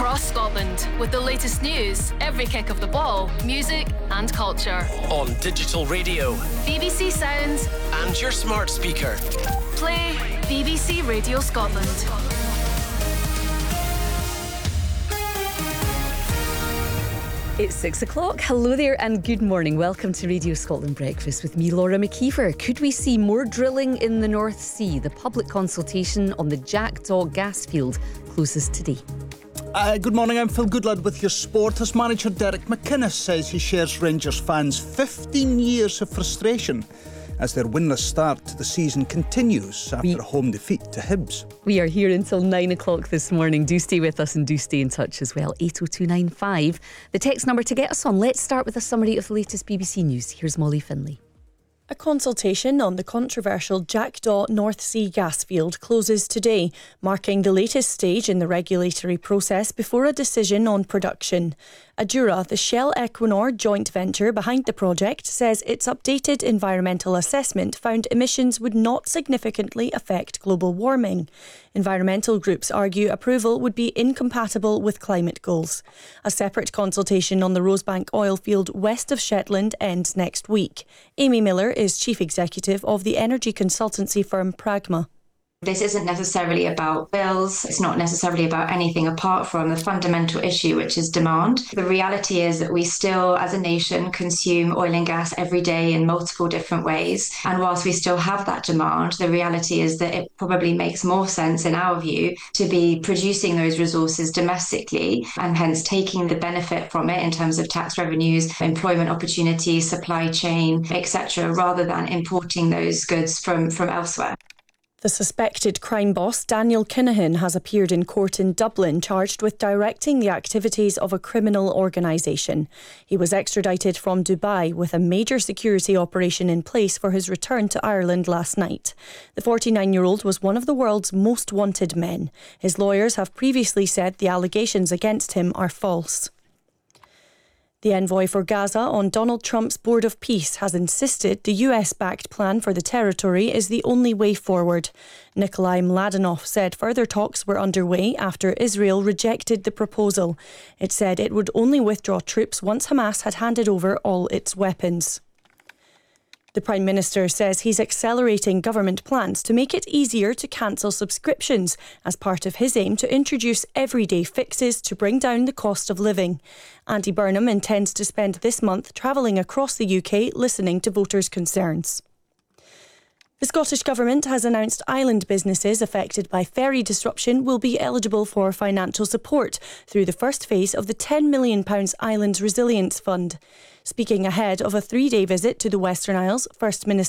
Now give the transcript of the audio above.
across Scotland with the latest news, every kick of the ball, music and culture. On digital radio, BBC Sounds and your smart speaker. Play BBC Radio Scotland. It's 6 o'clock. Hello there and good morning. Welcome to Radio Scotland Breakfast with me, Laura McKeever. Could we see more drilling in the North Sea? The public consultation on the Jackdaw gas field closes today. Good morning, I'm Phil Goodlad with your sport. As manager Derek McInnes says he shares Rangers fans' 15 years of frustration as their winless start to the season continues after a home defeat to Hibs. We are here until 9 o'clock this morning. Do stay with us and do stay in touch as well. 80295, the text number to get us on. Let's start with a summary of the latest BBC News. Here's Molly Finlay. A consultation on the controversial Jackdaw North Sea gas field closes today, marking the latest stage in the regulatory process before a decision on production. Adura, the Shell Equinor joint venture behind the project, says its updated environmental assessment found emissions would not significantly affect global warming. Environmental groups argue approval would be incompatible with climate goals. A separate consultation on the Rosebank oil field west of Shetland ends next week. Amy Miller is chief executive of the energy consultancy firm Pragma. This isn't necessarily about bills. It's not necessarily about anything apart from the fundamental issue, which is demand. The reality is that we still, as a nation, consume oil and gas every day in multiple different ways. And whilst we still have that demand, the reality is that it probably makes more sense, in our view, to be producing those resources domestically and hence taking the benefit from it in terms of tax revenues, employment opportunities, supply chain, etc., rather than importing those goods from elsewhere. The suspected crime boss, Daniel Kinahan, has appeared in court in Dublin, charged with directing the activities of a criminal organisation. He was extradited from Dubai with a major security operation in place for his return to Ireland last night. The 49-year-old was one of the world's most wanted men. His lawyers have previously said the allegations against him are false. The envoy for Gaza on Donald Trump's Board of Peace has insisted the US-backed plan for the territory is the only way forward. Nikolai Mladenov said further talks were underway after Israel rejected the proposal. It said it would only withdraw troops once Hamas had handed over all its weapons. The Prime Minister says he's accelerating government plans to make it easier to cancel subscriptions as part of his aim to introduce everyday fixes to bring down the cost of living. Andy Burnham intends to spend this month travelling across the UK listening to voters' concerns. The Scottish Government has announced island businesses affected by ferry disruption will be eligible for financial support through the first phase of the £10 million Islands Resilience Fund. Speaking ahead of a 3-day visit to the Western Isles, First Minister